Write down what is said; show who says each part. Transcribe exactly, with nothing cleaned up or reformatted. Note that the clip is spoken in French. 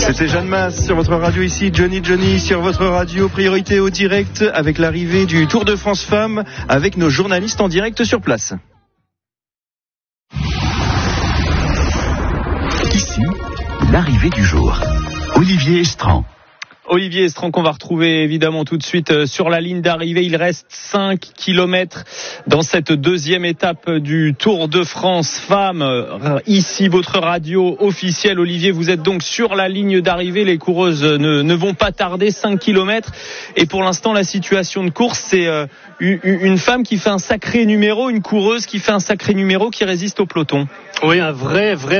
Speaker 1: C'était Jeanne Masse sur votre radio ici, Johnny Johnny sur votre radio, priorité au direct avec l'arrivée du Tour de France Femmes avec nos journalistes en direct sur place.
Speaker 2: Ici, l'arrivée du jour. Olivier Estran.
Speaker 3: Olivier Estran qu'on va retrouver évidemment tout de suite sur la ligne d'arrivée. Il reste cinq kilomètres dans cette deuxième étape du Tour de France Femmes. Ici, votre radio officielle. Olivier, vous êtes donc sur la ligne d'arrivée. Les coureuses ne, ne vont pas tarder, cinq kilomètres. Et pour l'instant, la situation de course, c'est une femme qui fait un sacré numéro, une coureuse qui fait un sacré numéro qui résiste au peloton.
Speaker 4: Oui, un vrai, vrai